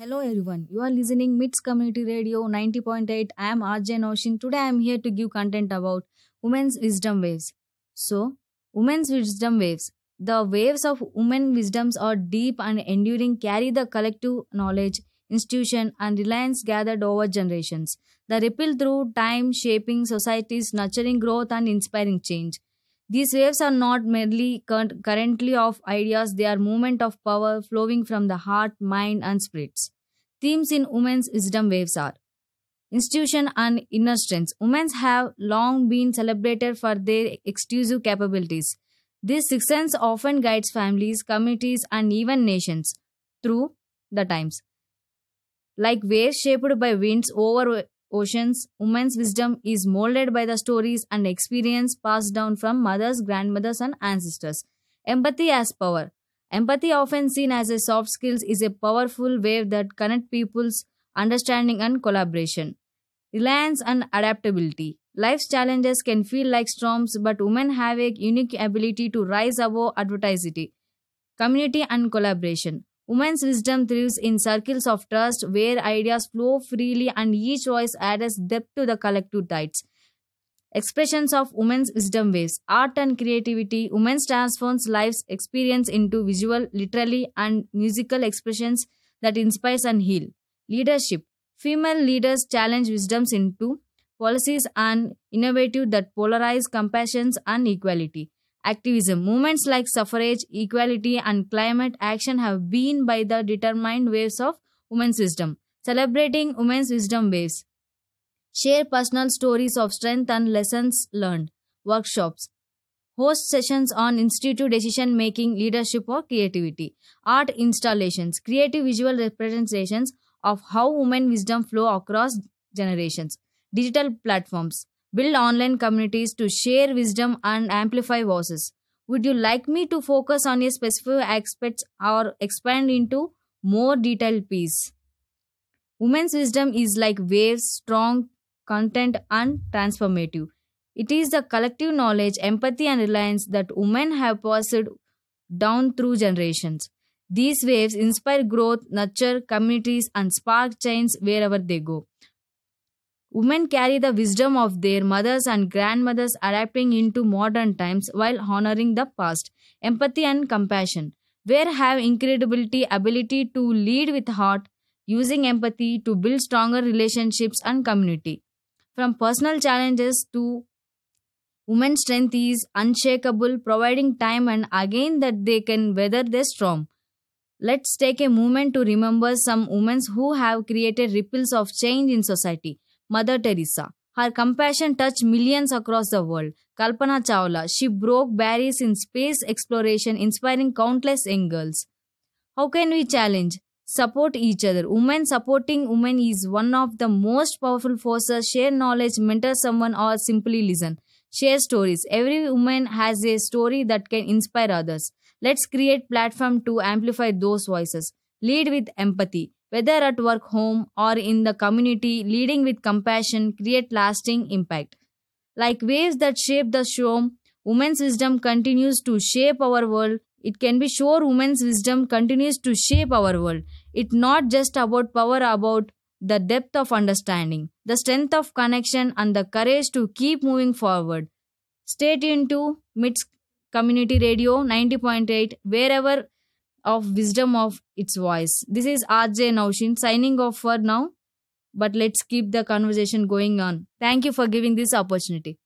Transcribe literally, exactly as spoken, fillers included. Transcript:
Hello everyone. You are listening Mits Community Radio ninety point eight. I am R J Noshin. Today I am here to give content about women's wisdom waves. So, women's wisdom waves. The waves of women wisdoms are deep and enduring, carry the collective knowledge, institution, and reliance gathered over generations. The ripple through time, shaping societies, nurturing growth, and inspiring change. These waves are not merely cur- currently of ideas, they are movement of power flowing from the heart, mind, and spirits. Themes in women's wisdom waves are institution and inner strengths. Women have long been celebrated for their exclusive capabilities. This success often guides families, communities, and even nations through the times. Like waves shaped by winds over oceans, women's wisdom is molded by the stories and experience passed down from mothers, grandmothers, and ancestors. Empathy as power. Empathy, often seen as a soft skill, is a powerful wave that connects people's understanding and collaboration. Reliance and adaptability. Life's challenges can feel like storms, but women have a unique ability to rise above adversity. Community and collaboration. Women's wisdom thrives in circles of trust where ideas flow freely and each voice adds depth to the collective tides. Expressions of women's wisdom waves. Art and creativity. Women's transforms life's experience into visual, literally, and musical expressions that inspires and heal. Leadership. Female leaders challenge wisdoms into policies and innovative that polarize compassions and equality. Activism. Movements like suffrage, equality, and climate action have been by the determined waves of women's wisdom. Celebrating women's wisdom waves. Share personal stories of strength and lessons learned. Workshops. Host sessions on institute decision making, leadership, or creativity. Art installations. Creative visual representations of how women wisdom flow across generations. Digital platforms. Build online communities to share wisdom and amplify voices. Would you like me to focus on a specific aspect or expand into more detailed piece? Women's wisdom is like waves, strong, content, and transformative. It is the collective knowledge, empathy, and reliance that women have passed down through generations. These waves inspire growth, nurture communities, and spark change wherever they go. Women carry the wisdom of their mothers and grandmothers, adapting into modern times while honoring the past. Empathy and compassion. Where have incredibility ability to lead with heart, using empathy to build stronger relationships and community. From personal challenges to women's strength is unshakable, providing time and again that they can weather the storm. Let's take a moment to remember some women who have created ripples of change in society. Mother Teresa. Her compassion touched millions across the world. Kalpana Chawla. She broke barriers in space exploration, inspiring countless young girls. How can we challenge? Support each other. Women supporting women is one of the most powerful forces. Share knowledge, mentor someone, or simply listen. Share stories. Every woman has a story that can inspire others. Let's create platform to amplify those voices. Lead with empathy. Whether at work, home, or in the community, leading with compassion create lasting impact. Like waves that shape the storm, women's wisdom continues to shape our world. It can be sure women's wisdom continues to shape our world. It's not just about power, about the depth of understanding, the strength of connection, and the courage to keep moving forward. Stay tuned to Mits Community Radio ninety point eight, wherever of wisdom of its voice. This is R J Naushin signing off for now, but let's keep the conversation going on. Thank you for giving this opportunity.